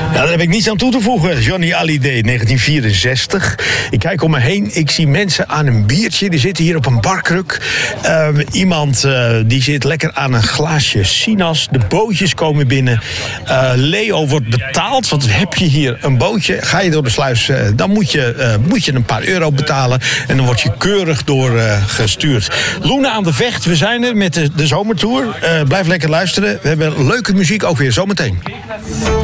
Ja, daar heb ik niets aan toe te voegen. Johnny Hallyday, 1964. Ik kijk om me heen, ik zie mensen aan een biertje. Die zitten hier op een barkruk. Iemand die zit lekker aan een glaasje sinaas. De bootjes komen binnen. Leo wordt betaald, want heb je hier een bootje, ga je door de sluis, dan moet je een paar euro betalen. En dan word je keurig doorgestuurd. Luna aan de Vecht, we zijn er met de zomertour. Blijf lekker luisteren. We hebben leuke muziek ook weer zometeen.